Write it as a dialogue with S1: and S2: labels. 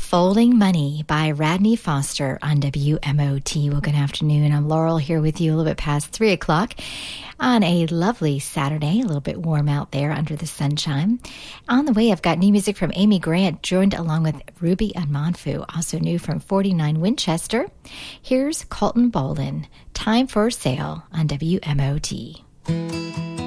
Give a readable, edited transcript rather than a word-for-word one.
S1: Folding Money by Radney Foster on WMOT. Well, good afternoon. I'm Laurel here with you a little bit past 3 o'clock on a lovely Saturday, a little bit warm out there under the sunshine. On the way, I've got new music from Amy Grant, joined along with Ruby Amanfu, also new from 49 Winchester. Here's Colton Bolden, Time for Sale on WMOT.